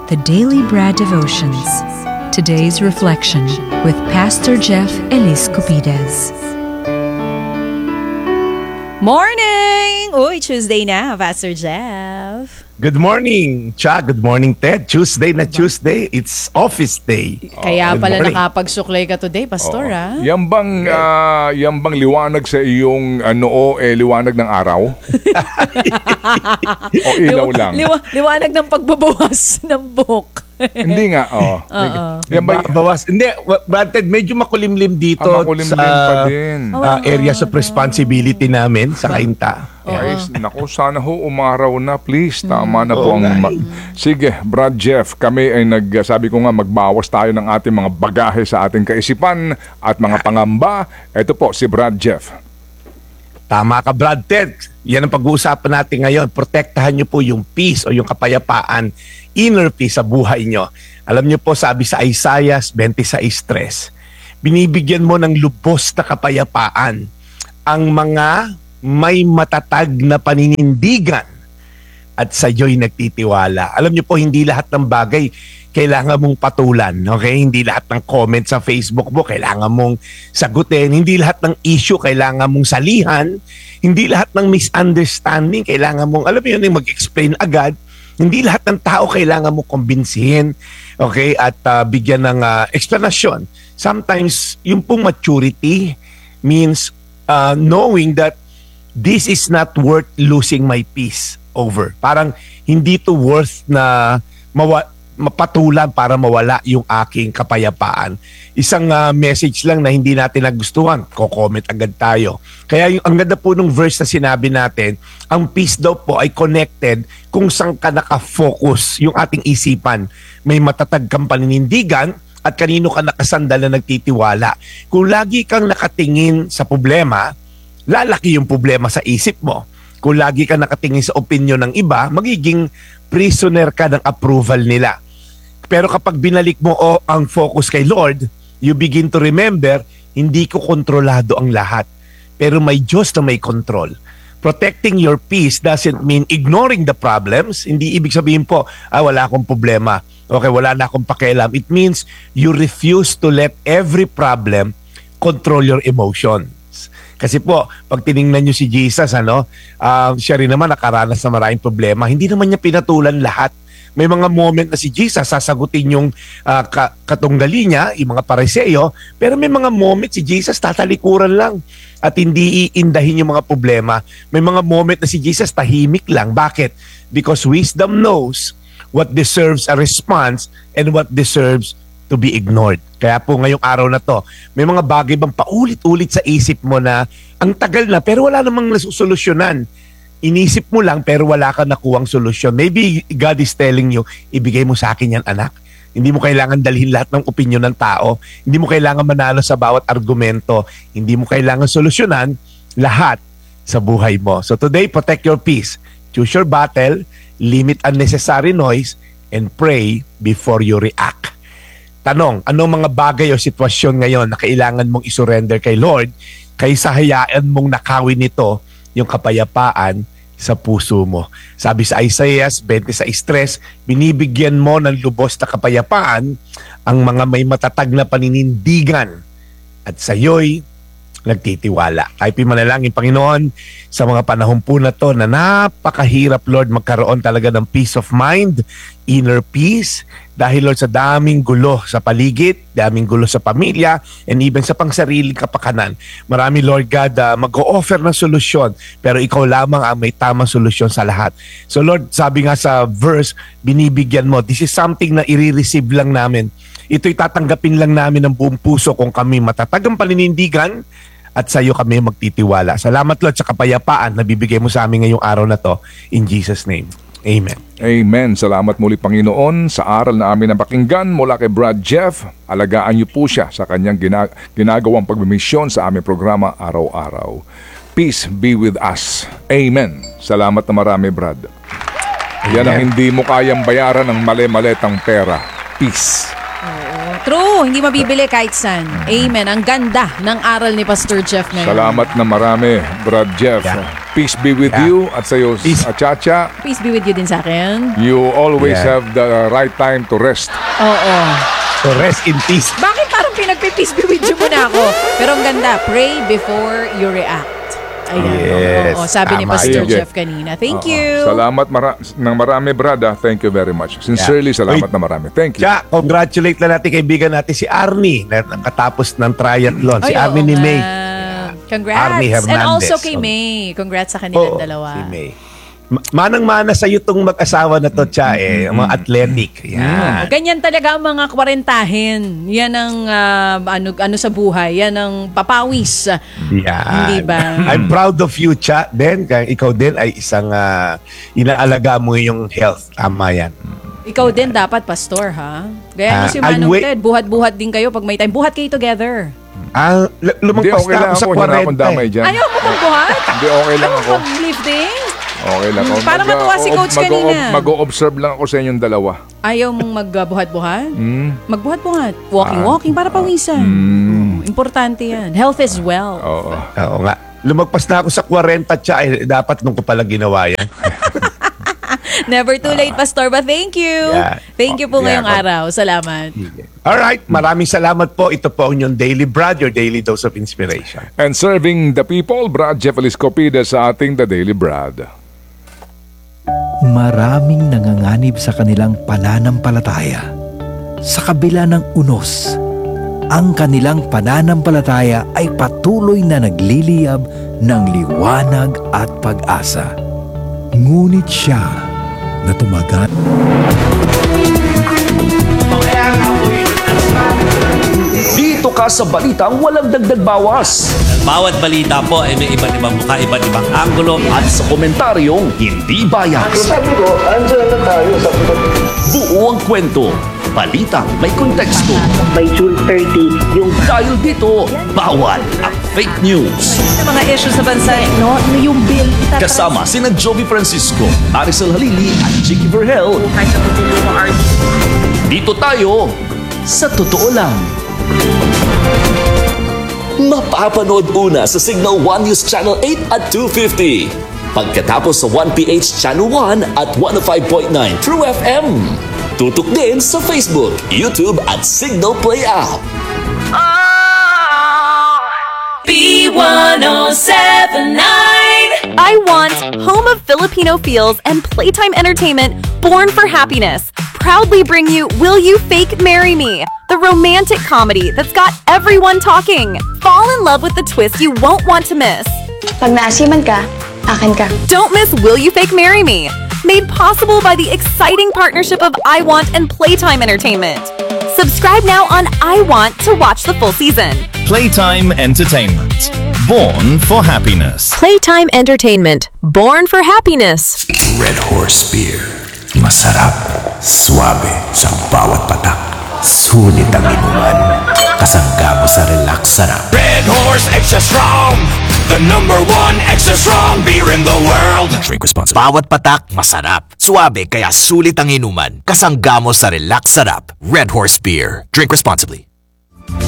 the Daily Bread Devotions. Today's reflection with Pastor Jeff Elis Cupides. Morning! Uy, Tuesday na, Pastor Jeff. Good morning, Cha. Good morning, Ted. Tuesday na Tuesday. It's office day. Kaya Good pala morning. nakapagsuklay ka today, Pastor, ha? Yan bang liwanag sa iyong liwanag ng araw? O ilaw lang? Liwanag ng pagbabawas ng buhok. Hindi nga, Yan ba, Bawas. Hindi, Brad Ted, medyo makulimlim dito makulimlim pa sa din. areas of responsibility namin sa Kainta. Guys, naku, sana ho umaraw na, please. Tama na po ang... Sige, Brad Jeff, kami ay sabi ko nga, magbawas tayo ng ating mga bagahe sa ating kaisipan at mga pangamba. Ito po, si Brad Jeff. Tama ka, Brad Ted. Yan ang pag-uusapan natin ngayon. Protektahan niyo po yung peace o yung kapayapaan, inner peace sa buhay niyo. Alam niyo po, sabi sa Isaiah 26:3, binibigyan mo ng lubos na kapayapaan ang mga may matatag na paninindigan at sa iyo'y nagtitiwala. Alam niyo po, hindi lahat ng bagay kailangan mong patulan. Okay? Hindi lahat ng comment sa Facebook mo kailangan mong sagutin. Hindi lahat ng issue kailangan mong salihan. Hindi lahat ng misunderstanding kailangan mong, alam mo yun, mag-explain agad. Hindi lahat ng tao kailangan mong kumbinsihin. Okay? At bigyan ng explanation. Sometimes, yung pong maturity means knowing that this is not worth losing my peace over. Parang hindi to worth na mapatulan para mawala yung aking kapayapaan. Isang message lang na hindi natin nagustuhan, ko-comment agad tayo. Kaya ang ganda po ng verse na sinabi natin, ang peace daw po ay connected kung saan ka nakafocus yung ating isipan. May matatag kang paninindigan at kanino ka nakasandal na nagtitiwala. Kung lagi kang nakatingin sa problema, lalaki yung problema sa isip mo. Kung lagi ka nakatingin sa opinion ng iba, magiging prisoner ka ng approval nila. Pero kapag binalik mo ang focus kay Lord, you begin to remember, hindi ko kontrolado ang lahat. Pero may Diyos na may control. Protecting your peace doesn't mean ignoring the problems. Hindi ibig sabihin po, wala akong problema. Okay, wala na akong pakialam. It means you refuse to let every problem control your emotion. Kasi po, pag tiningnan nyo si Jesus, siya rin naman nakaranas na maraming problema. Hindi naman niya pinatulan lahat. May mga moment na si Jesus sasagutin yung katunggali niya, yung mga Pariseo, pero may mga moment si Jesus tatalikuran lang at hindi iindahin yung mga problema. May mga moment na si Jesus tahimik lang. Bakit? Because wisdom knows what deserves a response and what deserves to be ignored. Kaya po ngayong araw na to, may mga bagay bang paulit-ulit sa isip mo na ang tagal na pero wala namang nasusolusyonan. Inisip mo lang pero wala ka nakuwang solusyon. Maybe God is telling you, ibigay mo sa akin yan, anak. Hindi mo kailangan dalhin lahat ng opinyon ng tao. Hindi mo kailangan manalo sa bawat argumento. Hindi mo kailangan solusyonan lahat sa buhay mo. So today, protect your peace. Choose your battle, limit unnecessary noise, and pray before you react. Tanong, anong mga bagay o sitwasyon ngayon na kailangan mong isurrender kay Lord kaysa hayaan mong nakawin nito yung kapayapaan sa puso mo? Sabi sa Isaiah 26:3, binibigyan mo ng lubos na kapayapaan ang mga may matatag na paninindigan at sa'yo'y nagtitiwala. Tayo manalangin, Panginoon, sa mga panahon po na to na napakahirap, Lord, magkaroon talaga ng peace of mind, inner peace, dahil, Lord, sa daming gulo sa paligid, daming gulo sa pamilya, and even sa pangsariling kapakanan. Marami, Lord God, mag-o-offer ng solusyon, pero ikaw lamang ang may tamang solusyon sa lahat. So, Lord, sabi nga sa verse, binibigyan mo, this is something na i-receive lang namin. Ito'y tatanggapin lang namin ng buong puso kung kami matatag ang paninindigan at sa iyo kami magtitiwala. Salamat, Lord, sa kapayapaan na bibigay mo sa amin ngayong araw na to. In Jesus' name, Amen. Amen. Salamat muli, Panginoon, sa aral na amin napakinggan mula kay Brad Jeff. Alagaan niyo po siya sa kanyang ginagawang pagmimisyon sa aming programa araw-araw. Peace be with us. Amen. Salamat na marami, Brad. Yan ang hindi mo kayang bayaran ng mali-maletang pera. Peace. True, hindi mabibili kahit saan. Amen. Ang ganda ng aral ni Pastor Jeff ngayon. Salamat na marami, Brad Jeff. Peace be with Yeah. you at sa'yo, Peace. Chacha. Peace be with you din sa akin. You always Yeah. have the right time to rest. Oo. So rest in peace. Bakit parang pinagpe-peace be with you muna ako? Pero ang ganda, pray before you react. Ayan. Yes, Oo, sabi ni tama Pastor yun. Jeff kanina. Thank Oo. you. Salamat ng marami, brada. Thank you very much. Sincerely, salamat na marami. Thank you. Kaya, congratulate na natin kaibigan natin si Arnie na nakatapos ng triathlon. Si Ay, Arnie oo ni nga. May. Congrats. Arnie And Hernandez. also kay May. Congrats sa kanilang Oo, dalawa. si May. Manang-mana sa iyo itong mag-asawa na to, Cha, mga athletic. Yan. Ganyan talaga ang mga kwarentahin. Yan ang ano sa buhay. Yan ang papawis. Yan. Hindi ba? I'm proud of you, Cha. Then, ikaw din ay isang inaalaga mo yung health. Tama yan. Ikaw din dapat, Pastor, ha? Gaya mo si I'm Manong Ted. Buhat-buhat din kayo pag may time. Buhat kayo together. Hindi, Lumagpas okay na lang ako sa ako. Hindi na akong 40. damay dyan. Ayaw mo magbuhat? Hindi, okay lang Ayaw ako. mo mag-lifting? Okay lang ako. Para matuwa si Coach kanina. Mag-o-observe lang ako sa inyong dalawa. Ayaw mong magbuhat-buhat? Hmm? Magbuhat-buhat. Walking-walking para pawisan. Importante yan. Health is wealth. Oo. Oo nga. Lumagpas na ako sa 40, Cha. Dapat nung ko pala ginawa yan. Never too late, Pastor. But thank you. Yeah. Thank you po Yeah. ngayong araw. Salamat. Alright, maraming salamat po. Ito po ang inyong Daily Brad, your daily dose of inspiration. And serving the people, Brad Jeff Eliscopida sa ating The Daily Brad. Maraming nanganganib sa kanilang pananampalataya. Sa kabila ng unos, ang kanilang pananampalataya ay patuloy na nagliliyab ng liwanag at pag-asa. Ngunit siya na tumagal. Dito ka sa balitang walang dagdag bawas Bawat balita po ay may iba't ibang mukha, iba't ibang anggulo. at sa komentaryong hindi bias. Buo ang kwento, balitang may konteksto. By June 30, yung Dahil dito, bawal ang fake news. Mga issues sa bansa, no? Yung bill. Kasama sina Joby Francisco, Maricel Halili at Chicky Vergel. Dito tayo sa totoo lang. Mapapanood una sa Signal 1 News Channel 8 at 250. Pagkatapos sa 1PH Channel 1 at 105.9 True FM. Tutok din sa Facebook, YouTube at Signal Play app. I want home of Filipino feels and playtime entertainment born for happiness. Proudly bring you Will You Fake Marry Me? The romantic comedy that's got everyone talking. Fall in love with the twist you won't want to miss. Pag naasiman ka, akin ka. Don't miss Will You Fake Marry Me? Made possible by the exciting partnership of I Want and Playtime Entertainment. Subscribe now on I Want to watch the full season. Playtime Entertainment. Born for happiness. Playtime Entertainment. Born for happiness. Red Horse Beer. Masarap, suabe sa bawat patak. Sulit ang inuman. Kasangga mo sa relax sarap. Red Horse Extra Strong. The #1 extra strong beer in the world. Drink responsibly. Bawat patak, masarap. Suabe kaya sulit ang inuman. Kasangga mo sa relax sarap. Red Horse Beer. Drink responsibly.